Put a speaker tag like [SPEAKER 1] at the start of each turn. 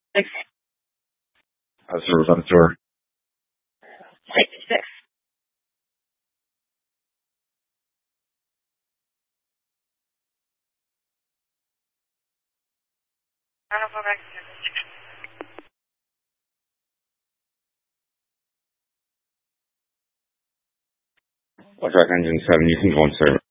[SPEAKER 1] 6.
[SPEAKER 2] Servers on the tour.
[SPEAKER 1] 6.
[SPEAKER 2] Track engine 7, you can go on server.